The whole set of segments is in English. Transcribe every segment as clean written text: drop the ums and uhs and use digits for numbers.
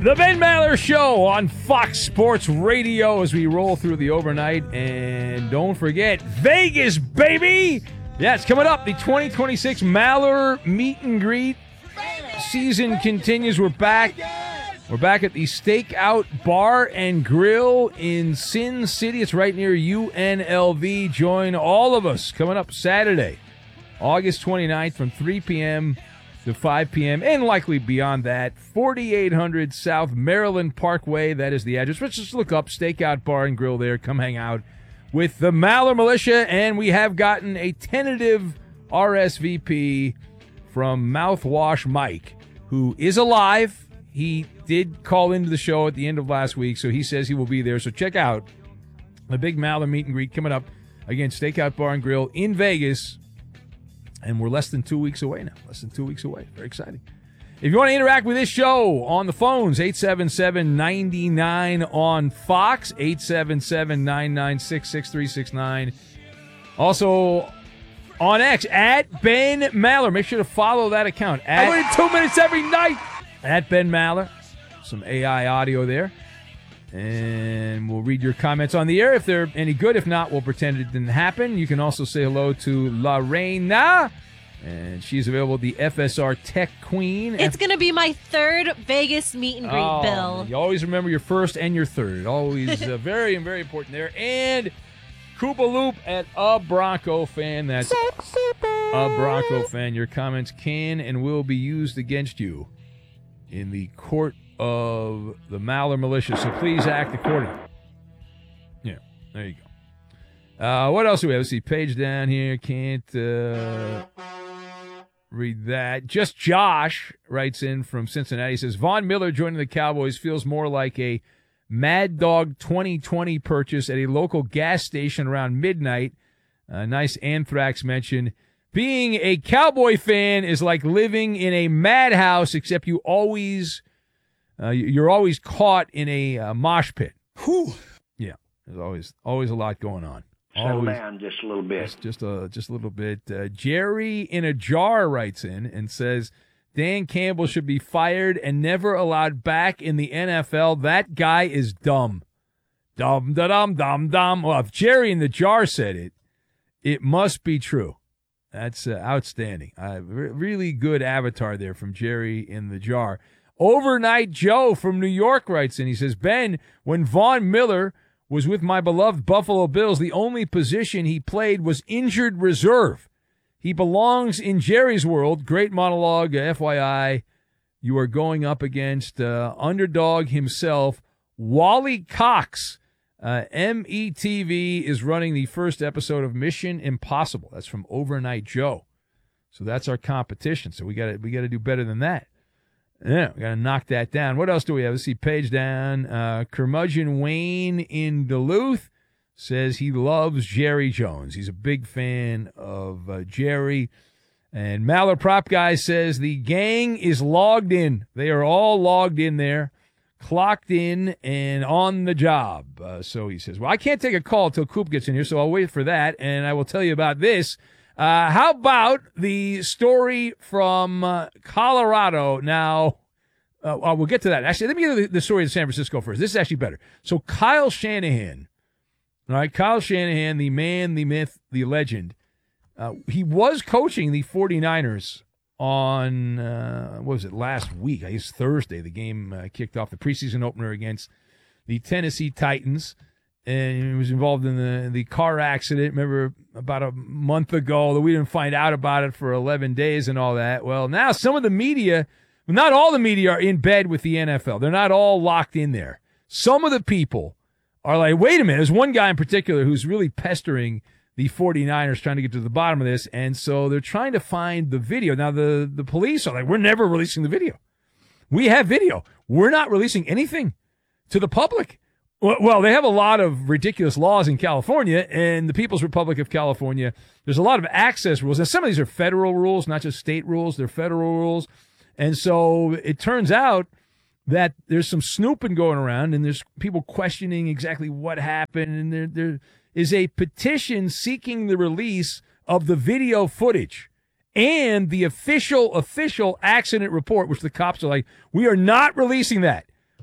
The Ben Maller Show on Fox Sports Radio as we roll through the overnight. And don't forget, Vegas, baby! Yeah, it's coming up. The 2026 Maller Meet and Greet season continues. We're back. We're back at the Stakeout Bar and Grill in Sin City. It's right near UNLV. Join all of us coming up Saturday, August 29th from 3 p.m. to 5 p.m. and likely beyond that. 4800 South Maryland Parkway. That is the address. Let's just look up Stakeout Bar and Grill there. Come hang out with the Maller Militia. And we have gotten a tentative RSVP from Mouthwash Mike, who is alive. He did call into the show at the end of last week, so he says he will be there. So check out the big Maller meet and greet coming up. Again, Stakeout Bar and Grill in Vegas. And we're less than 2 weeks away now. Less than 2 weeks away. Very exciting. If you want to interact with this show on the phones, 877-99 on Fox, 877-996-6369. Also on X, at Ben Maller. Make sure to follow that account. I win 2 minutes every night. At Ben Maller. Some AI audio there. And we'll read your comments on the air if they're any good. If not, we'll pretend it didn't happen. You can also say hello to Lorena. And she's available, the FSR Tech Queen. It's going to be my third Vegas meet and greet, Bill. You always remember your first and your third. Always very, very important there. And Koopa Loop at A Bronco Fan. That's A Bronco Fan. Your comments can and will be used against you in the court of the Maller Militia. So please act accordingly. Yeah, there you go. What else do we have? Let's see. Page down here. Can't read that. Just Josh writes in from Cincinnati. He says, Von Miller joining the Cowboys feels more like a Mad Dog 2020 purchase at a local gas station around midnight. Nice Anthrax mention. Being a Cowboy fan is like living in a madhouse, except you're always caught in a mosh pit. Whew. Yeah, there's always a lot going on. Settle down just a little bit. Just a little bit. Jerry in a jar writes in and says, Dan Campbell should be fired and never allowed back in the NFL. That guy is dumb. Dumb, da-dum, dumb, dumb. Well, if Jerry in the jar said it, it must be true. That's outstanding. Really good avatar there from Jerry in the jar. Overnight Joe from New York writes in. He says, Ben, when Von Miller was with my beloved Buffalo Bills, the only position he played was injured reserve. He belongs in Jerry's world. Great monologue. FYI, you are going up against underdog himself, Wally Cox. METV is running the first episode of Mission Impossible. That's from Overnight Joe. So that's our competition. So we got to do better than that. Yeah, we got to knock that down. What else do we have? Let's see, page down. Curmudgeon Wayne in Duluth says he loves Jerry Jones. He's a big fan of Jerry. And Maller Prop Guy says the gang is logged in. They are all logged in there, clocked in, and on the job. So he says, well, I can't take a call until Coop gets in here, so I'll wait for that, and I will tell you about this. How about the story from Colorado? Now, we'll get to that. Actually, let me get to the story of San Francisco first. This is actually better. So Kyle Shanahan, all right, Kyle Shanahan, the man, the myth, the legend, he was coaching the 49ers on, what was it, last week? I guess Thursday. The game kicked off, the preseason opener against the Tennessee Titans. And he was involved in the car accident, remember, about a month ago, that we didn't find out about it for 11 days and all that. Well, now some of the media, not all the media are in bed with the NFL. They're not all locked in there. Some of the people are like, wait a minute. There's one guy in particular who's really pestering the 49ers, trying to get to the bottom of this. And so they're trying to find the video. Now, the police are like, we're never releasing the video. We have video. We're not releasing anything to the public. Well, they have a lot of ridiculous laws in California, and the People's Republic of California, there's a lot of access rules. And some of these are federal rules, not just state rules. They're federal rules. And so it turns out that there's some snooping going around, and there's people questioning exactly what happened. And there is a petition seeking the release of the video footage and the official accident report, which the cops are like, we are not releasing that.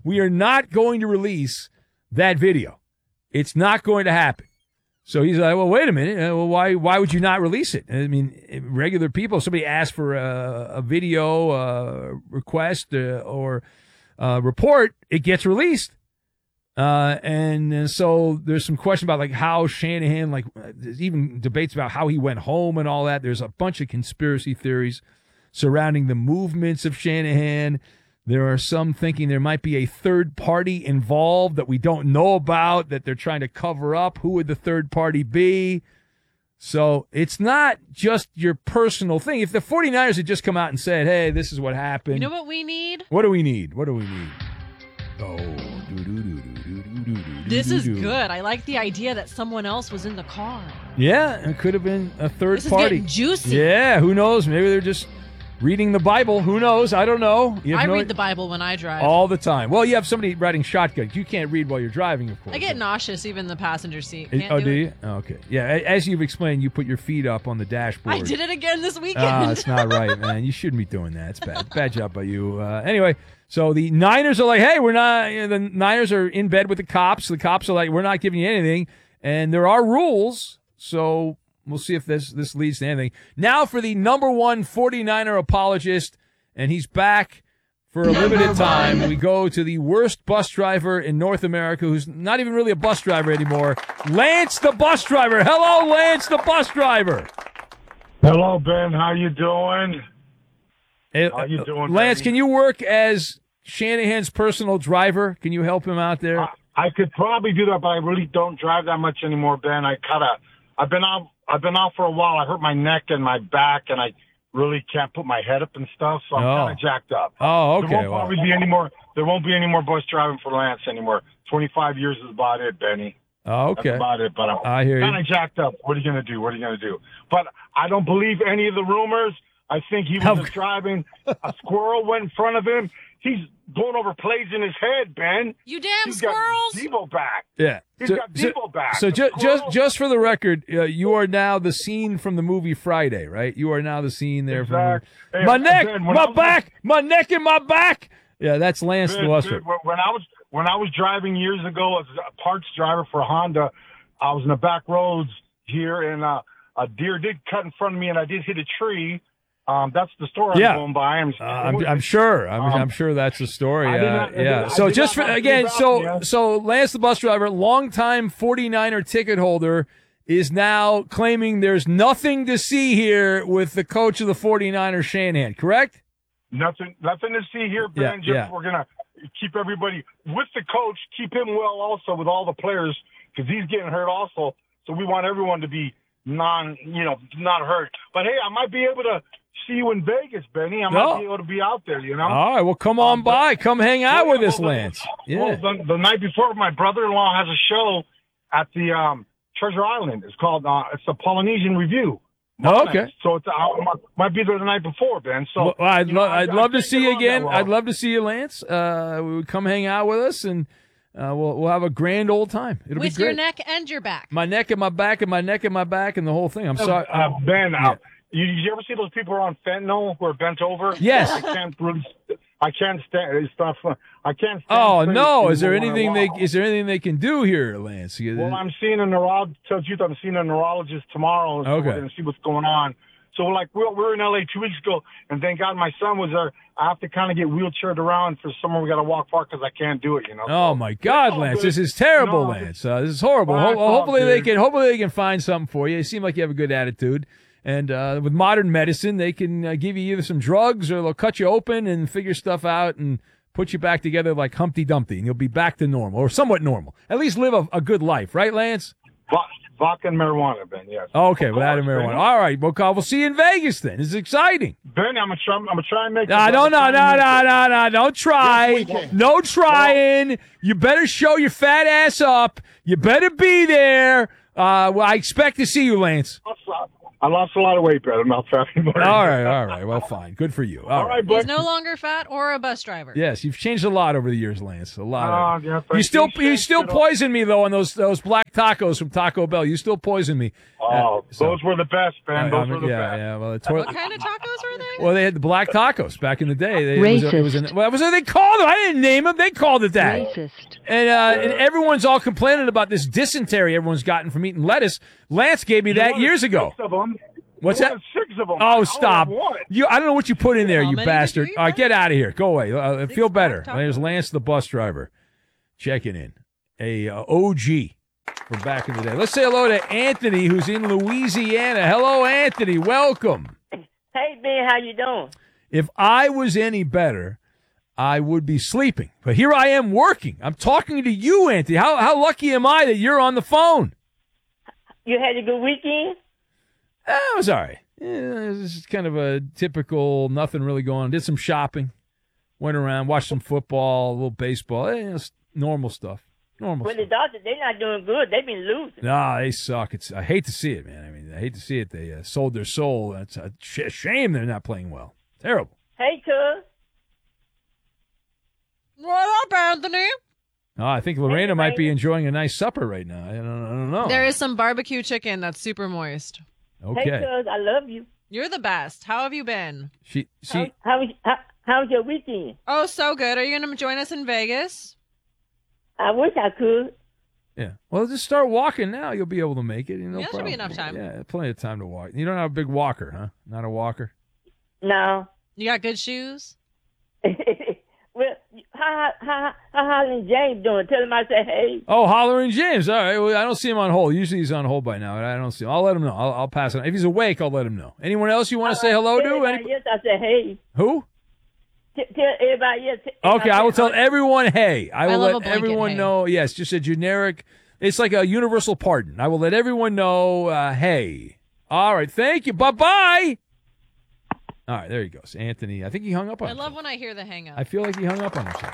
we are not going to release that video. It's not going to happen. So he's like, well, wait a minute. Well, why would you not release it? I mean, regular people, if somebody asks for a video request or report, it gets released. And so there's some question about like how Shanahan, like there's even debates about how he went home and all that. There's a bunch of conspiracy theories surrounding the movements of Shanahan. There are some thinking there might be a third party involved that we don't know about, that they're trying to cover up. Who would the third party be? So it's not just your personal thing. If the 49ers had just come out and said, hey, this is what happened. You know what we need? What do we need? Oh, This is good. I like the idea that someone else was in the car. Yeah, it could have been a third This party. is getting juicy. Yeah, who knows? Maybe they're just reading the Bible. Who knows? I don't know. I read the Bible when I drive. All the time. Well, you have somebody riding shotgun. You can't read while you're driving, of course. I get nauseous even in the passenger seat. Can't do you? Oh, okay. Yeah, as you've explained, you put your feet up on the dashboard. I did it again this weekend. That's not right, man. You shouldn't be doing that. It's bad. Bad job by you. Anyway, so the Niners are like, hey, we're not. The Niners are in bed with the cops. The cops are like, we're not giving you anything. And there are rules, so we'll see if this leads to anything. Now for the number one 49er apologist, and he's back for a limited time. We go to the worst bus driver in North America, who's not even really a bus driver anymore, Lance the bus driver. Hello, Lance the bus driver. Hello, Ben. How you doing? How you doing, Lance, buddy? can you work as Shanahan's personal driver? Can you help him out there? I could probably do that, but I really don't drive that much anymore, Ben. I've been out for a while. I hurt my neck and my back, and I really can't put my head up and stuff, so I'm kind of jacked up. Oh, okay. There won't be any more bus driving for Lance anymore. 25 years is about it, Benny. Oh, okay. That's about it, but I hear you. I'm kind of jacked up. What are you going to do? But I don't believe any of the rumors. I think he was just driving. A squirrel went in front of him. He's going over plays in his head, Ben. You damn He's squirrels. got Debo back. Yeah. He's got Debo back. So just for the record, you are now the scene from the movie Friday, right? You are now the scene there from Hey, my neck, Ben, my neck and my back. Yeah, that's Lance the Buster. When I was driving years ago as a parts driver for Honda, I was in the back roads here, and a deer did cut in front of me, and I did hit a tree. That's the story I'm going by. I'm sure. I'm sure that's the story. I So did just not for, have to again, give so up, so Lance the bus driver, longtime 49er ticket holder, is now claiming there's nothing to see here with the coach of the 49ers, Shanahan. Correct? Nothing to see here, Ben. We're gonna keep everybody with the coach. Keep him well, also with all the players, because he's getting hurt also. So we want everyone to be not hurt. But hey, I might be able to see you in Vegas, Benny. I might be able to be out there, All right, well, come on by. Come hang out with us, Lance. Well, the night before, my brother-in-law has a show at the Treasure Island. It's called it's the Polynesian Review. Okay. So it's might be there the night before, Ben. So I'd love to see you again. I'd love to see you, Lance. Come hang out with us, and we'll have a grand old time. It'll be great. With your neck and your back. My neck and my back, and my neck and my back, and the whole thing. I'm sorry, Ben. You ever see those people who are on fentanyl who are bent over? Yes. I can't stand. It's not fun. I can't stand. Oh no! Is there anything they can do here, Lance? Well, I'm seeing a neurologist. Tell you, I'm seeing a neurologist tomorrow. So we're going to see what's going on. So we're in LA 2 weeks ago, and thank God my son was there. I have to kind of get wheelchaired around for somewhere we got to walk far because I can't do it. Oh my God, Lance! This is terrible, Lance. This is horrible. Hopefully they can find something for you. You seem like you have a good attitude. And with modern medicine, they can give you either some drugs or they'll cut you open and figure stuff out and put you back together like Humpty Dumpty, and you'll be back to normal or somewhat normal. At least live a good life, right, Lance? Vodka and marijuana, Ben. Yes. Okay, without marijuana. All right, well, we'll see you in Vegas then. This is exciting. Ben, I'm gonna try and make. No, don't try. No trying. You better show your fat ass up. You better be there. I expect to see you, Lance. I lost a lot of weight, but I'm not fat anymore. All right. Well, fine. Good for you. All right. He's no longer fat or a bus driver. Yes, you've changed a lot over the years, Lance. A lot. Yeah, you still poison me though on those black tacos from Taco Bell. You still poison me. Those were the best, man. Those were the best. Yeah. Well, what kind of tacos were they? Well, they had the black tacos back in the day. Racist. What was it they called them? I didn't name them. They called it that. Racist. And everyone's all complaining about this dysentery everyone's gotten from eating lettuce. Lance gave me that years ago. 6 of them. What's that? 6 of them. Oh, stop! I don't know what you put in there, How you many bastard. did you eat, All right, get out of here. Go away. Feel better. tacos? There's Lance, the bus driver, checking in. A OG from back in the day. Let's say hello to Anthony, who's in Louisiana. Hello, Anthony. Welcome. Hey, Ben, how you doing? If I was any better, I would be sleeping. But here I am working. I'm talking to you, Anthony. How lucky am I that you're on the phone? You had a good weekend? It was all right. It was just kind of a typical nothing really going on. Did some shopping. Went around, watched some football, a little baseball. It's normal stuff. Well, the Dodgers, they're not doing good. They've been losing. No, they suck. I hate to see it, man. I mean, I hate to see it. They sold their soul. It's a shame they're not playing well. Terrible. Hey, cuz. What up, Anthony? Oh, I think Lorena might be enjoying a nice supper right now. I don't know. There is some barbecue chicken that's super moist. Okay. Hey, cuz, I love you. You're the best. How have you been? How was your weekend? Oh, so good. Are you going to join us in Vegas? I wish I could. Yeah. Well, just start walking now. You'll be able to make it. Yeah, should be enough time. Yeah, plenty of time to walk. You don't have a big walker, huh? Not a walker? No. You got good shoes? Well, how Hollering James doing? Tell him I said hey. Oh, Hollering James. All right. Well, I don't see him on hold. Usually he's on hold by now. I don't see him. I'll let him know. I'll pass it on. If he's awake, I'll let him know. Anyone else you want to say hello to? Yes, I said hey. Who? Tell everybody else. Okay, I will tell everyone hey. I will let everyone hey. know. Yes, just a generic. It's like a universal pardon. I will let everyone know hey. All right. Thank you. Bye-bye. All right, there he goes. Anthony, I think he hung up on himself. I love when I hear the hang up. I feel like he hung up on himself.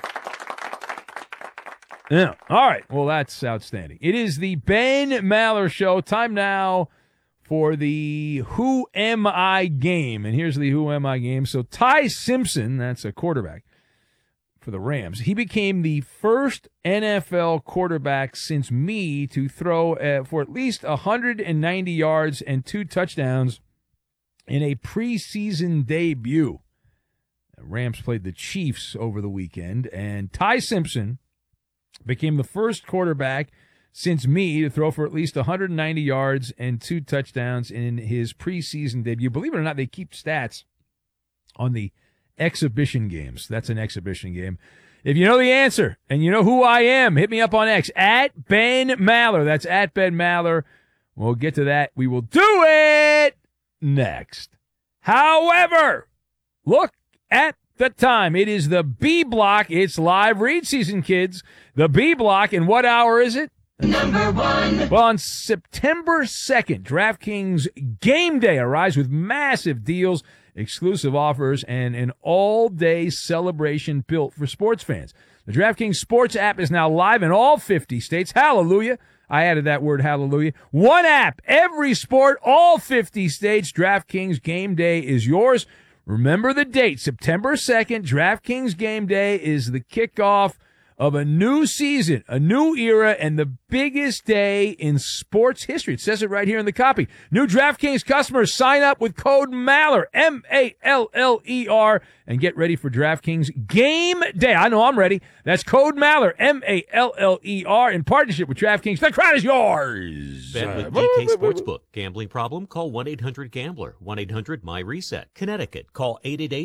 Yeah. All right. Well, that's outstanding. It is the Ben Maller Show. Time now for the Who Am I game. And here's the Who Am I game. So Ty Simpson, that's a quarterback for the Rams, he became the first NFL quarterback since me to throw for at least 190 yards and 2 touchdowns in a preseason debut. The Rams played the Chiefs over the weekend, and Ty Simpson became the first quarterback since me to throw for at least 190 yards and 2 touchdowns in his preseason debut. Believe it or not, they keep stats on the exhibition games. That's an exhibition game. If you know the answer and you know who I am, hit me up on X at Ben Maller. That's at Ben Maller. We'll get to that. We will do it next. However, look at the time. It is the B block. It's live read season, kids. The B block. And what hour is it? Number 1. Well, on September 2nd, DraftKings Game Day arrives with massive deals, exclusive offers, and an all-day celebration built for sports fans. The DraftKings Sports app is now live in all 50 states. Hallelujah. I added that word, hallelujah. One app, every sport, all 50 states. DraftKings Game Day is yours. Remember the date, September 2nd. DraftKings Game Day is the kickoff of a new season, a new era, and the biggest day in sports history. It says it right here in the copy. New DraftKings customers sign up with code MALLER, M-A-L-L-E-R, and get ready for DraftKings Game Day. I know I'm ready. That's code MALLER, M-A-L-L-E-R, in partnership with DraftKings. The crowd is yours. Bet with DK Sportsbook. Gambling problem? Call 1-800-GAMBLER. 1-800-MY-RESET. Connecticut. Call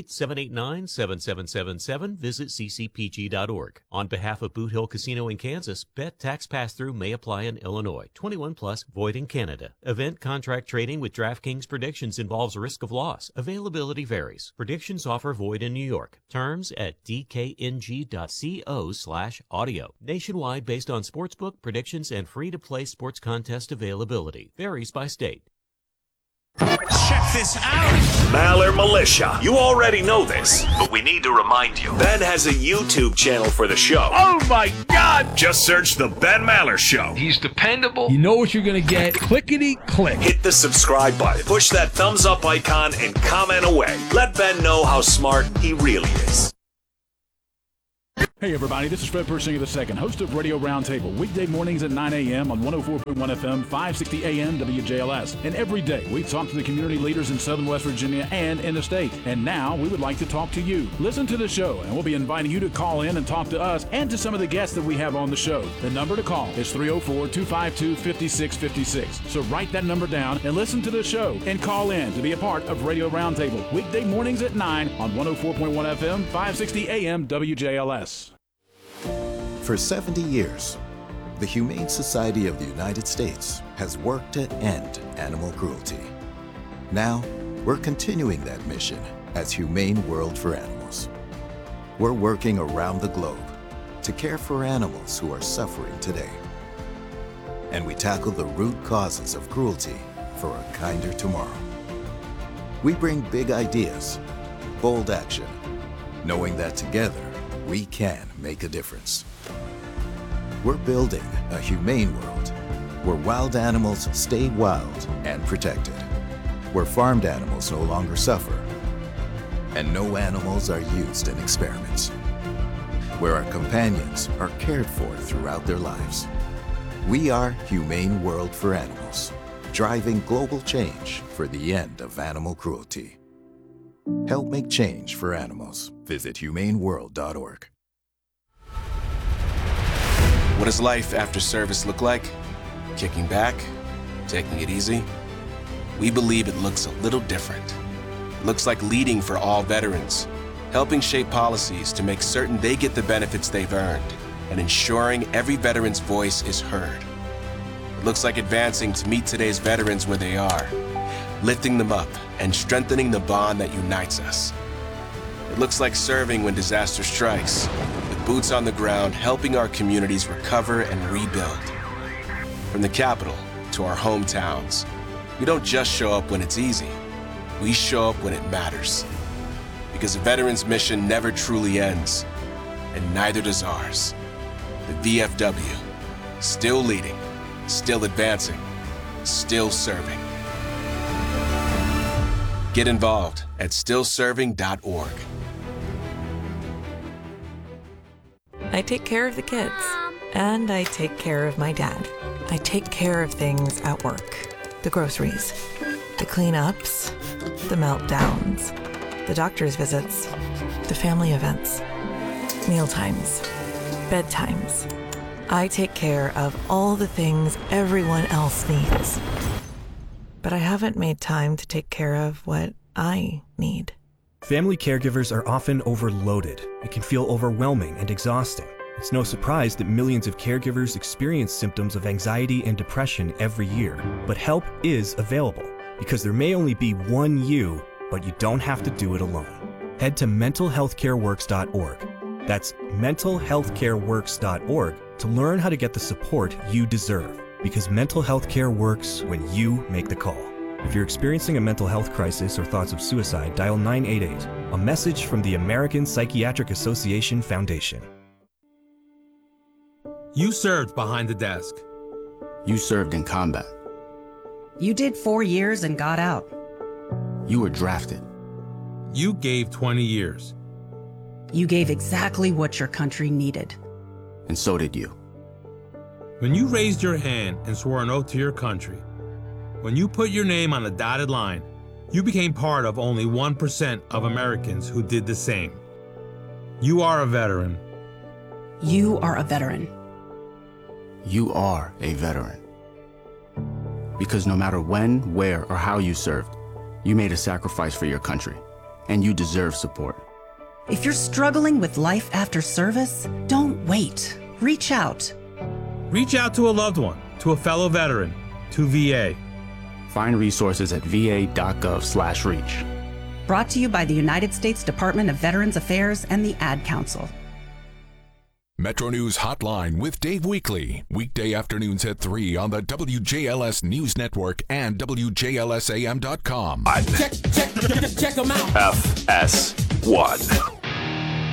888-789-7777. Visit ccpg.org. On behalf of Boot Hill Casino in Kansas, bet tax pass-through may apply in Illinois. 21 plus, void in Canada. Event contract trading with DraftKings predictions involves risk of loss. Availability varies. Predictions offer void in New York. Terms at dkng.co/audio. Nationwide based on sportsbook predictions and free-to-play sports contest availability. Varies by state. Chef this out. Maller Militia. You already know this, but we need to remind you. Ben has a YouTube channel for the show. Oh my God! Just search The Ben Maller Show. He's dependable. You know what you're going to get. Clickety-click. Hit the subscribe button. Push that thumbs up icon and comment away. Let Ben know how smart he really is. Hey everybody, this is Fred Persinger II, host of Radio Roundtable, weekday mornings at 9 a.m. on 104.1 FM, 560 AM WJLS. And every day we talk to the community leaders in Southern West Virginia and in the state. And now we would like to talk to you. Listen to the show, and we'll be inviting you to call in and talk to us and to some of the guests that we have on the show. The number to call is 304-252-5656. So write that number down and listen to the show and call in to be a part of Radio Roundtable, weekday mornings at 9 on 104.1 FM, 560 AM WJLS. For 70 years, the Humane Society of the United States has worked to end animal cruelty. Now, we're continuing that mission as Humane World for Animals. We're working around the globe to care for animals who are suffering today. And we tackle the root causes of cruelty for a kinder tomorrow. We bring big ideas, bold action, knowing that together we can make a difference. We're building a humane world where wild animals stay wild and protected, where farmed animals no longer suffer, and no animals are used in experiments, where our companions are cared for throughout their lives. We are Humane World for Animals, driving global change for the end of animal cruelty. Help make change for animals. Visit humaneworld.org. What does life after service look like? Kicking back? Taking it easy? We believe it looks a little different. It looks like leading for all veterans, helping shape policies to make certain they get the benefits they've earned, and ensuring every veteran's voice is heard. It looks like advancing to meet today's veterans where they are, lifting them up and strengthening the bond that unites us. It looks like serving when disaster strikes, with boots on the ground helping our communities recover and rebuild. From the capital to our hometowns, we don't just show up when it's easy. We show up when it matters. Because a veteran's mission never truly ends, and neither does ours. The VFW, still leading, still advancing, still serving. Get involved at stillserving.org. I take care of the kids, and I take care of my dad. I take care of things at work. The groceries, the cleanups, the meltdowns, the doctor's visits, the family events, mealtimes, bedtimes. I take care of all the things everyone else needs. But I haven't made time to take care of what I need. Family caregivers are often overloaded. It can feel overwhelming and exhausting. It's no surprise that millions of caregivers experience symptoms of anxiety and depression every year. But help is available, because there may only be one you, but you don't have to do it alone. Head to mentalhealthcareworks.org. That's mentalhealthcareworks.org to learn how to get the support you deserve. Because mental health care works when you make the call. If you're experiencing a mental health crisis or thoughts of suicide, dial 988, a message from the American Psychiatric Association Foundation. You served behind the desk. You served in combat. You did 4 years and got out. You were drafted. You gave 20 years. You gave exactly what your country needed. And so did you. When you raised your hand and swore an oath to your country, when you put your name on a dotted line, you became part of only 1% of Americans who did the same. You are a veteran. You are a veteran. You are a veteran. Because no matter when, where, or how you served, you made a sacrifice for your country, and you deserve support. If you're struggling with life after service, don't wait. Reach out. Reach out to a loved one, to a fellow veteran, to VA. Find resources at va.gov/reach. Brought to you by the United States Department of Veterans Affairs and the Ad Council. Metro News Hotline with Dave Weekly. Weekday afternoons at 3 on the WJLS News Network and WJLSAM.com. Check them out. FS1.